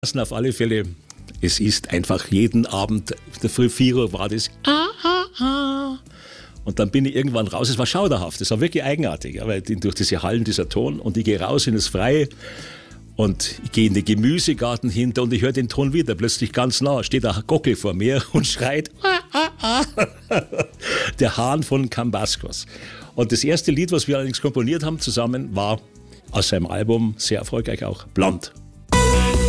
Auf alle Fälle, es ist einfach jeden Abend, der früh 4 Uhr war das. Und dann bin ich irgendwann raus, es war schauderhaft, es war wirklich eigenartig, weil durch diese Hallen, dieser Ton, und ich gehe raus in das Freie und ich gehe in den Gemüsegarten hinter und ich höre den Ton wieder, plötzlich ganz nah, steht ein Gockel vor mir und schreit, der Hahn von Kambascos. Und das erste Lied, was wir allerdings komponiert haben zusammen, war aus seinem Album, sehr erfolgreich auch, Blond.